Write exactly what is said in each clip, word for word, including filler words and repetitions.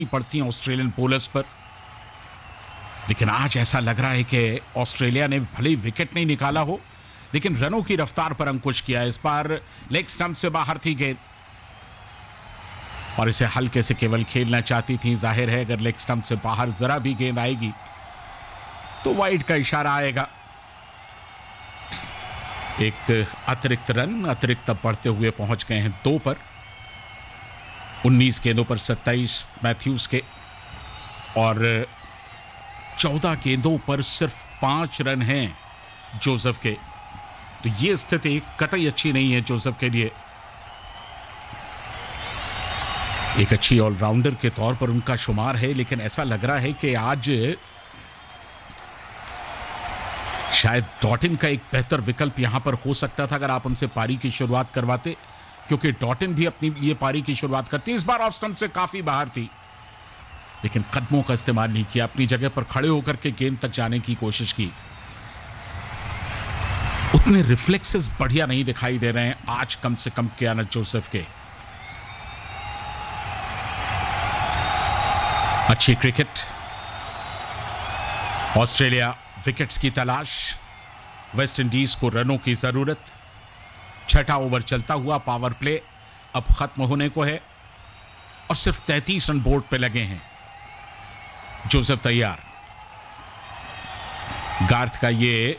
पड़ती हैं Australian bowlers पर, लेकिन आज ऐसा लग रहा है कि ऑस्ट्रेलिया ने भले ही विकेट नहीं निकाला हो, लेकिन रनों की रफ्तार पर अंकुश किया। इस बार लेग स्टंप से बाहर थी गेंद और इसे हल्के से केवल खेलना चाहती थी। जाहिर है अगर लेग स्टंप से बाहर जरा भी गेंद आएगी तो वाइड का इशारा आएगा। एक अतिरिक्त रन अतिरिक्त अब बढ़ते हुए पहुंच गए हैं दो पर। उन्नीस गेंदों पर सत्ताईस मैथ्यूज के और चौदह गेंदों पर सिर्फ पांच रन हैं जोसेफ के। तो यह स्थिति कतई अच्छी नहीं है जोसेफ के लिए। एक अच्छी ऑलराउंडर के तौर पर उनका शुमार है, लेकिन ऐसा लग रहा है कि आज शायद डॉटिन का एक बेहतर विकल्प यहां पर हो सकता था अगर आप उनसे पारी की शुरुआत करवाते, क्योंकि डॉटिन भी अपनी लिए पारी की शुरुआत करती। इस बार ऑफ स्टंप से काफी बाहर थी, लेकिन कदमों का इस्तेमाल नहीं किया, अपनी जगह पर खड़े होकर के गेंद तक जाने की कोशिश की। उतने रिफ्लेक्सेस बढ़िया नहीं दिखाई दे रहे हैं आज कम से कम कियाना जोसेफ के। अच्छी क्रिकेट। ऑस्ट्रेलिया विकेट्स की तलाश, वेस्ट इंडीज को रनों की जरूरत। छठा ओवर चलता हुआ, पावर प्ले अब खत्म होने को है और सिर्फ तैंतीस रन बोर्ड पे लगे हैं। जोसेफ तैयार। गार्थ का ये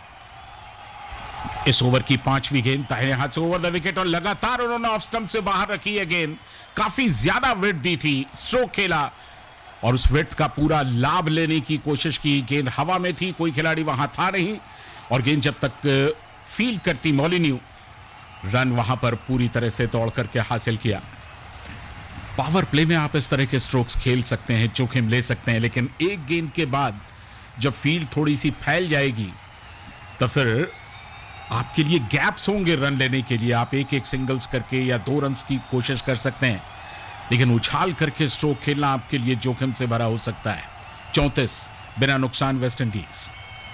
इस ओवर की पांचवी गेंद दाहिने हाथ से ओवर द विकेट और लगातार उन्होंने ऑफ स्टंप से बाहर रखी है गेंद। काफी ज्यादा विड्थ दी थी, स्ट्रोक खेला और उस विड्थ का पूरा लाभ लेने की कोशिश की। गेंद हवा में थी, कोई खिलाड़ी वहां था नहीं और गेंद जब तक फील्ड करती मॉलिन्यू, रन वहां पर पूरी तरह से दौड़ करके हासिल किया। पावर प्ले में आप इस तरह के स्ट्रोक्स खेल सकते हैं, जोखिम ले सकते हैं, लेकिन एक गेंद के बाद जब फील्ड थोड़ी सी फैल जाएगी तो फिर आपके लिए गैप्स होंगे रन लेने के लिए। आप एक एक सिंगल्स करके या दो रन की कोशिश कर सकते हैं, लेकिन उछाल करके स्ट्रोक खेलना आपके लिए जोखिम से भरा हो सकता है। चौंतीस बिना नुकसान वेस्ट इंडीज।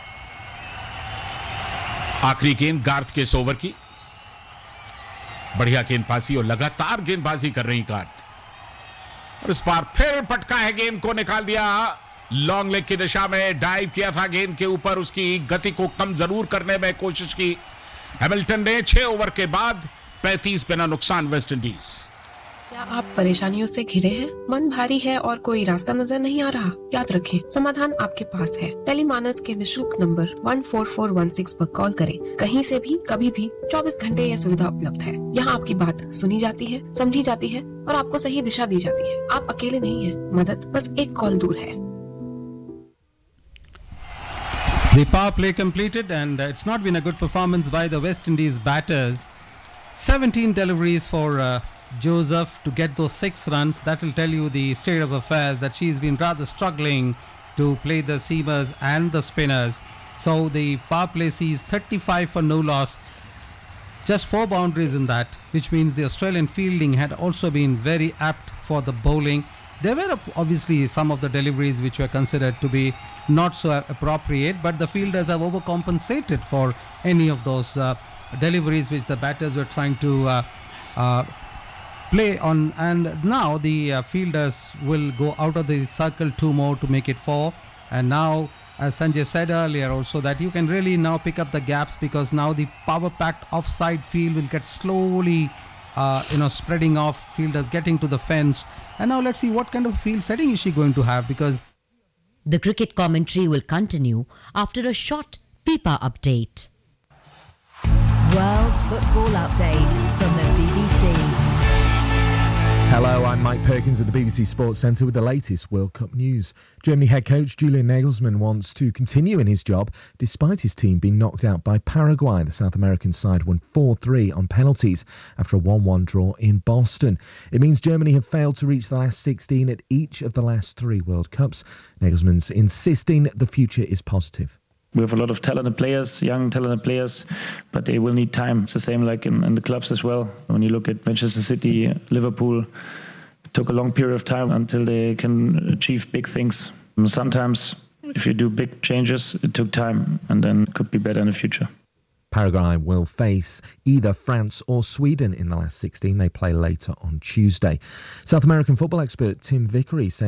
आखिरी गेंद गार्थ के इस ओवर की। बढ़िया गेंदबाजी और लगातार गेंदबाजी कर रही गार्थ और इस बार फिर पटका है, गेंद को निकाल दिया। लॉन्ग लेग की दिशा में डाइव किया था गेंद के ऊपर, उसकी गति को कम जरूर करने में कोशिश की हैमिल्टन ने। छह ओवर के बाद पैंतीस बिना नुकसान वेस्ट इंडीज। क्या आप परेशानियों से घिरे हैं? मन भारी है और कोई रास्ता नजर नहीं आ रहा? याद रखें, समाधान आपके पास है। टेलीमानस के निशुल्क number one four four one six पर कॉल करें। कहीं से भी कभी भी चौबीस घंटे यह सुविधा उपलब्ध है। यहाँ आपकी बात सुनी जाती है, समझी जाती है और आपको सही दिशा दी जाती है। आप अकेले नहीं हैं, मदद बस एक कॉल दूर है। The power play completed and uh, it's not been a good performance by the West Indies batters. seventeen deliveries for uh, Joseph to get those six runs. That will tell you the state of affairs, that she's been rather struggling to play the seamers and the spinners. So the power play sees thirty-five for no loss. Just four boundaries in that, which means the Australian fielding had also been very apt for the bowling. There were obviously some of the deliveries which were considered to be not so appropriate, but the fielders have overcompensated for any of those uh, deliveries which the batters were trying to uh, uh, play on. And now the uh, fielders will go out of the circle two more to make it four. And now, as Sanjay said earlier also, that you can really now pick up the gaps, because now the power packed offside field will get slowly uh, you know spreading off, fielders getting to the fence. And now let's see what kind of field setting is she going to have, because the cricket commentary will continue after a short FIFA update. World Football Update from the B B C. Hello, I'm Mike Perkins at the B B C Sports Centre with the latest World Cup news. Germany head coach Julian Nagelsmann wants to continue in his job despite his team being knocked out by Paraguay. The South American side won four three on penalties after a one one draw in Boston. It means Germany have failed to reach the last sixteen at each of the last three World Cups. Nagelsmann's insisting the future is positive. We have a lot of talented players, young talented players, but they will need time. It's the same like in, in the clubs as well. When you look at Manchester City, Liverpool, it took a long period of time until they can achieve big things. Sometimes if you do big changes, it took time and then it could be better in the future. Paraguay will face either France or Sweden in the last sixteen. They play later on Tuesday. South American football expert Tim Vickery says